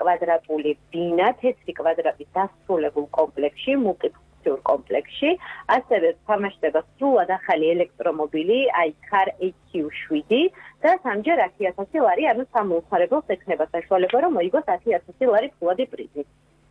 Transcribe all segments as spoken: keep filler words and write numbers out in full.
კვადრატული ბინა თეთრი კვადრატის დასრულებულ კომპლექსში, მულტიფუნქციურ კომპლექსში, ასევე თამაშდება სრულად ახალი ელექტრომობილი iCar ეი კიუ შვიდი და სამჯერ ათი ათასი ლარი, ანუ სამ მომხმარებელს ექნება საშუალება, რომ მოიგოს ათი ათასი ლარი ფულადი პრიზი.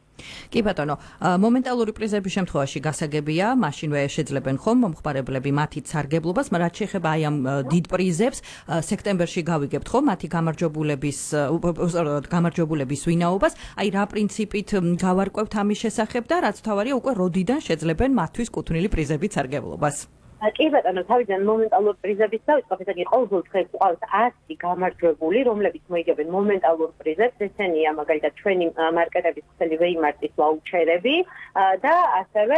კი ბატონო, მომენტალური პრიზების შემთხვევაში გასაგებია, მაშინვე შეძლებენ ხომ მომხმარებლები მათი სარგებლობას, რაც შეეხება აი ამ დიდ პრიზებს, სექტემბერში გავიგებთ ხომ მათი გამარჯვებულების გამარჯვებულების ვინაობას, აი რა პრინციპით გავარკვევთ ამის შესახებ და რაც თავარია უკვე როდიდან შეძლებენ მათთვის კუთვნილი პრიზების სარგებლობას. კი ბატონო, თავიდან მომენტალურ პრიზების დავიწყოთ, ესე იგი ყოველ დღეს ყავს ათი გამარჯვებული, რომლებიც მოიგებენ მომენტალურ პრიზებს, ესენია მაგალითად ჩვენი მარკეტების ქსელი ვეიმარტის ვაუჩერები და ასევე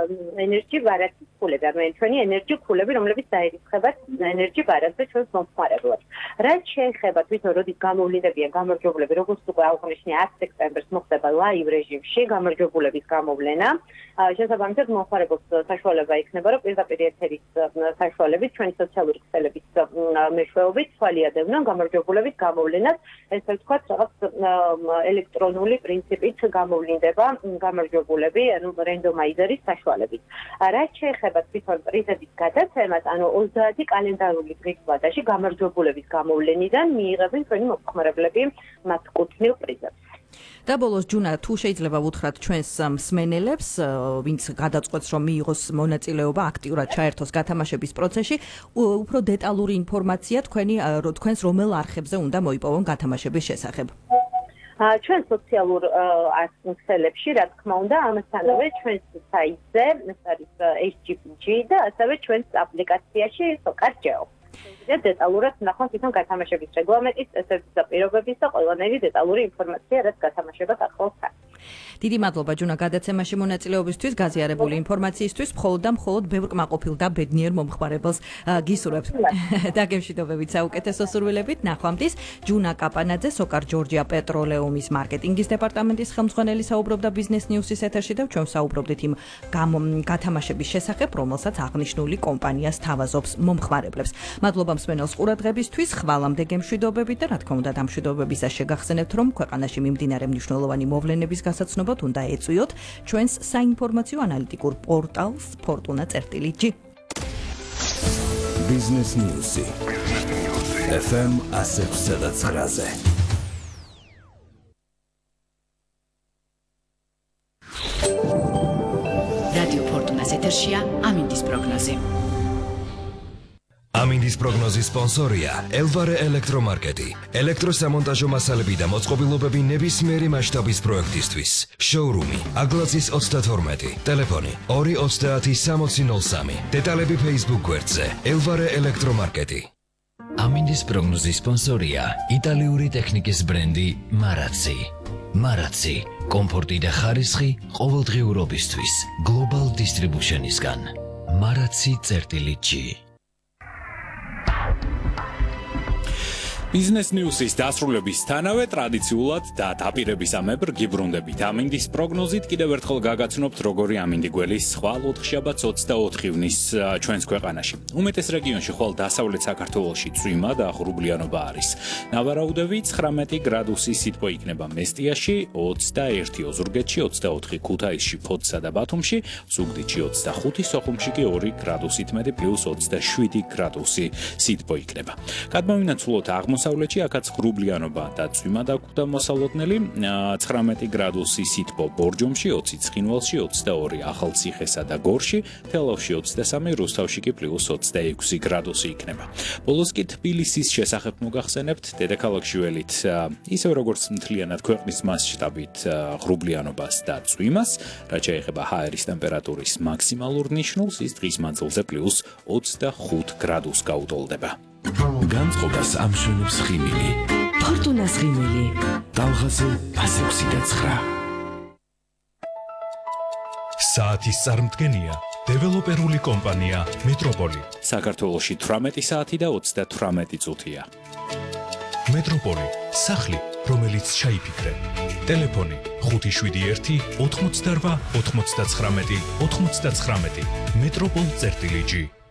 ენერჯი ბარათის ფულები, ანუ ჩვენი ენერჯი ფულები, რომლებიც დაირიცხებათ ენერჯი ბარათზე ჩვენს მომხმარებლებს. რაც შეეხება თვითონ როდის გამოვლინდებიან გამარჯვებულები, როგორც უკვე აღნიშნე ათი სექტემბერს მოხდება ლაივ რეჟიმში გამარჯვებულების გამოვლენა. შესაბამისად მომხმარებელს საშუალება იქნება, რომ პირდაპირ საშუალებით ჩვენი სოციალური ქსელების მეშვეობით თვალიადევნონ გამარჯვებულების გამოვლენას, ესე ვთქვათ, რაღაც ელექტრონული პრინციპით გამოვლინდება გამარჯვებულები, ანუ რენდომაიზერის საშუალებით. რაც შეეხება თვითონ პრიზების გადაცემას, ანუ ოცდაათი კალენდარული დღის ვადაში გამარჯვებულების გამოვლენიდან მიიღებენ ჩვენი მომხმარებლები მათ კუთვნილ პრიზებს. და ბოლოს ჯუნა, თუ შეიძლება ვუთხრათ ჩვენს მსმენელებს, ვინც გადაწყვეტს რომ მიიღოს მონაწილეობა აქტიურად ჩაერთოს გათამაშების პროცესში, უფრო დეტალური ინფორმაცია თქვენი თქვენს რომელ არხებზე უნდა მოიპოვონ გათამაშების შესახებ. ჩვენ სოციალურ ქსელებში, რა თქმა უნდა, ამასთანავე ჩვენს საიტზე, ეს არის ეის ჯი პი ჯი და ასევე ჩვენს აპლიკაციაში SoccerGeo. დეტალურად ნახოთ თვითონ გათამაშების რეგლამენტის, წესების და პირობების და ყველანაირი დეტალური ინფორმაცია, რაც გათამაშებას ახლავს. დიდი მადლობა ჯუნა გადაცემაში მონაწილეობისთვის, გაზიარებული ინფორმაციისთვის, მხოლოდ და მხოლოდ ბევრ კმაყოფილ და ბედნიერ მომხმარებელს გისურვებთ. დაგემშვიდობებით საუკეთესო სურვილებით, ნახვამდის ჯუნა კაპანაძე, სოკარ ჯორჯია პეტროლეუმის მარკეტინგის დეპარტამენტის ხელმძღვანელი საუბრობდა ბიზნეს ნიუსის ეთერში და ჩვენ საუბრობდით იმ გათამაშების შესახებ, რომელსაც აღნიშნული კომპანია სთავაზობს მომხმარებლებს. მადლობა მსმენელს ყურადღებისთვის, ხვალამდე გემშვიდობებით და რა თქმა უნდა დამშვიდობებისას შეგახსენებთ, რომ ქვეყანაში მიმდინარე მნიშვნელოვანი მოვლენების გასაცნობად უნდა ეწვიოთ ჩვენს საინფორმაციო ანალიტიკურ პორტალს fortuna.gr. Business News. ეფ ემ one oh seven point nine. რადიო ფორტუნას ეთერშია ამინდის პროგნოზი. ამინდის პროგნოზის სპონსორია ელვარე ელექტრომარკეტი. ელექტროსამონტაჟო მასალები და მოწყობილობები ნებისმიერი მასშტაბის პროექტისთვის. შოურუმი აგლაცის ოცდათორმეტი, ტელეფონი ორი ოცდაათი სამოცი ნოლ სამი. დეტალები Facebook გვერდზე ელვარე ელექტრომარკეტი. ამინდის პროგნოზის სპონსორია იტალიური ტექნიკის ბრენდი მარაცი. მარაცი, კომფორტი და ხარისხი ყოველდღიურობისთვის. Global Distribution-ისგან. maracsi.gi. Business News-ის დასრულებისთანავე ტრადიციულად და დაპირებისამებრ გიბრუნდებით ამინდის პროგნოზით, კიდევ ერთხელ გაგაცნობთ როგორი ამინდი გველის სხვა ოთხშაბათს ოცდაოთხ ივნის ჩვენს ქვეყანაში. უმეტეს რეგიონში ხვალ დასავლეთ საქართველოში წვიმა და ღრუბლიანობა არის. ნავარაუდები ცხრამეტი გრადუსი სითბო იქნება მესტიაში, ოცდაერთი ოზურგეთში, ოცდაოთხი ქუთაისში, ფოთსა და ბათუმში, ზუგდიდში ოცდახუთი, სოხუმში კი ორი გრადუსით მეტი პლუს ოცდაშვიდი გრადუსი სითბო იქნება. გადმოვინაცვლოთ აღმოსავლეთში, აქაც ღრუბლიანობა და წვიმა დაგვხვდა მოსალოდნელი, ცხრამეტი გრადუსი სითბო ბორჯომში, ოცი ცხინვალში, ოცდაორი ახალციხესა და გორში, თელავში ოცდასამი, რუსთავში კი პლუს ოცდაექვსი გრადუსი იქნება. ბოლოს კი თბილისის შესახებ მოგახსენებთ, დედაქალაქში ველით ისევ როგორც მთლიანად ქვეყნის მასშტაბით ღრუბლიანობას და წვიმას, რაც შეეხება ჰაერის ტემპერატურის მაქსიმალურ ნიშნულს, ის დღის მანძილზე პლუს ოცდახუთ გრადუსს გაუტოლდება. განწყობას ამშვენებს ხიმილი. ფორტუნას ხიმილი. ტალღაზე one oh six point nine. საათის წარმდგენია დეველოპერული კომპანია მეტროპოლი. საქართველოში თვრამეტი საათი და ოცდათვრამეტი წუთია. მეტროპოლი, სახლი, რომელიც ჩაიფიქრე. ტელეფონი ხუთი შვიდი ერთი ოთხმოცდაოთხ ოთხმოცდათხრამეტი ოთხმოცდათხრამეტი. metrobol.gi